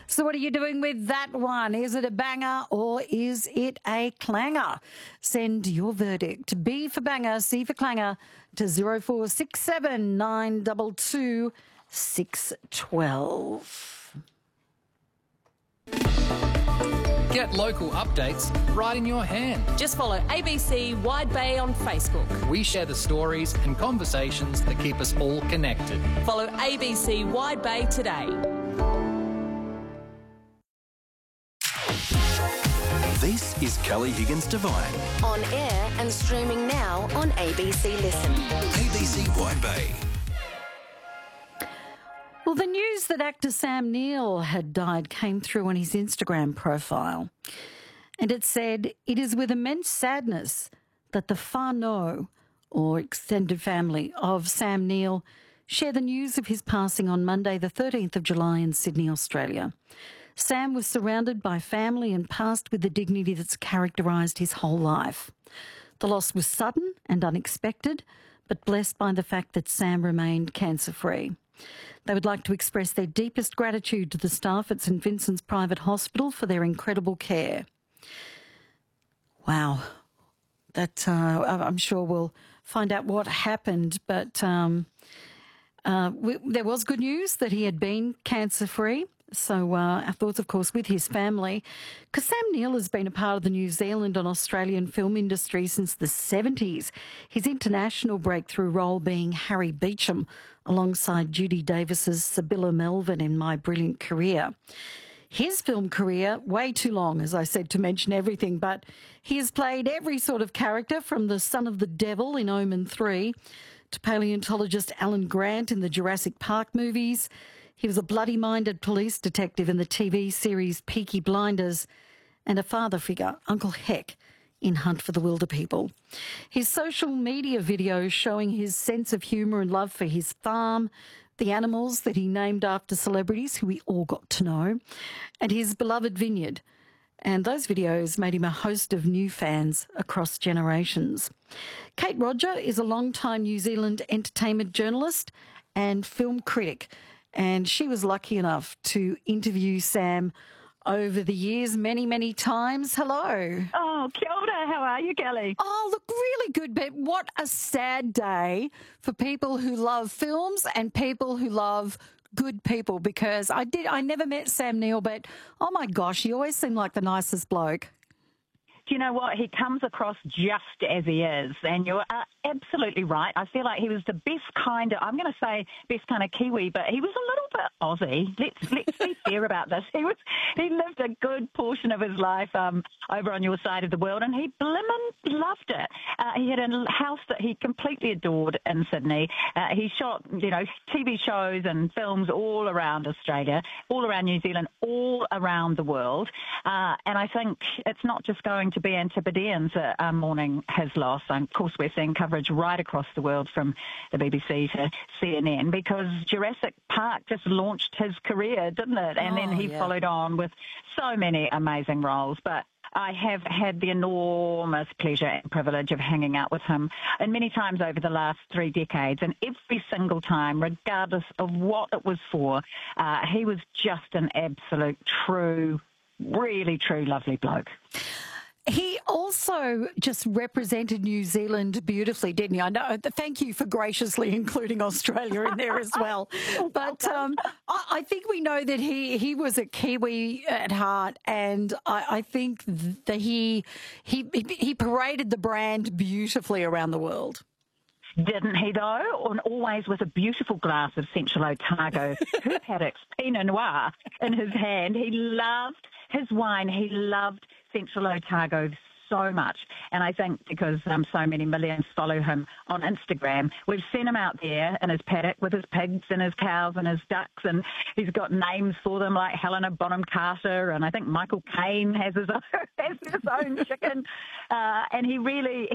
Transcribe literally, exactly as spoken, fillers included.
So what are you doing with that one? Is it a banger or is it a clanger? Send your verdict. B for banger, C for clanger to zero four six seven nine two two six one two. Get local updates right in your hand. Just follow A B C Wide Bay on Facebook. We share the stories and conversations that keep us all connected. Follow A B C Wide Bay today. This is Kelly Higgins Devine. On air and streaming now on A B C Listen. A B C Wide Bay. Well, the news that actor Sam Neill had died came through on his Instagram profile. And it said, "It is with immense sadness that the whānau, or extended family, of Sam Neill share the news of his passing on Monday, the thirteenth of July in Sydney, Australia. Sam was surrounded by family and passed with the dignity that's characterised his whole life. The loss was sudden and unexpected, but blessed by the fact that Sam remained cancer-free. They would like to express their deepest gratitude to the staff at St Vincent's Private Hospital for their incredible care." Wow. That, uh, I'm sure we'll find out what happened, but um, uh, we, there was good news that he had been cancer-free. So uh, our thoughts, of course, with his family, because Sam Neill has been a part of the New Zealand and Australian film industry since the seventies, his international breakthrough role being Harry Beecham alongside Judy Davis's Sibylla Melvin in My Brilliant Career. His film career, way too long, as I said, to mention everything, but he has played every sort of character, from the son of the devil in Omen three to paleontologist Alan Grant in the Jurassic Park movies. He was a bloody-minded police detective in the T V series Peaky Blinders, and a father figure, Uncle Heck, in Hunt for the Wilderpeople. His social media videos showing his sense of humour and love for his farm, the animals that he named after celebrities who we all got to know, and his beloved vineyard. And those videos made him a host of new fans across generations. Kate Roger is a long-time New Zealand entertainment journalist and film critic, and she was lucky enough to interview Sam over the years many, many times. Hello. Oh, kia ora. How are you, Kelly? Oh, look, really good, but what a sad day for people who love films and people who love good people, because I did, I never met Sam Neill, but oh my gosh, he always seemed like the nicest bloke. Do you know what? He comes across just as he is, and you're uh, absolutely right. I feel like he was the best kind of, I'm going to say best kind of Kiwi, but he was a little bit Aussie. Let's let's be fair about this. He was he lived a good portion of his life um, over on your side of the world, and he blimmin' loved it. Uh, he had a house that he completely adored in Sydney. Uh, he shot, you know, T V shows and films all around Australia, all around New Zealand, all around the world. Uh, and I think it's not just going to be Antipodeans that are mourning his loss. And of course, we're seeing coverage right across the world from the B B C to C N N, because Jurassic Park just launched his career, didn't it? And oh, then he yeah. followed on with so many amazing roles. But I have had the enormous pleasure and privilege of hanging out with him and many times over the last three decades. And every single time, regardless of what it was for, uh, he was just an absolute true, really true, lovely bloke. He also just represented New Zealand beautifully, didn't he? I know. Thank you for graciously including Australia in there as well. But um, I, I think we know that he, he was a Kiwi at heart, and I, I think that he, he he paraded the brand beautifully around the world. Didn't he, though? And always with a beautiful glass of Central Otago, Herb Haddock's Pinot Noir in his hand. He loved his wine. He loved Central Otago so much. And I think because um, so many millions follow him on Instagram, we've seen him out there in his paddock with his pigs and his cows and his ducks, and he's got names for them like Helena Bonham Carter, and I think Michael Caine has his own, has his own chicken. Uh, and he really...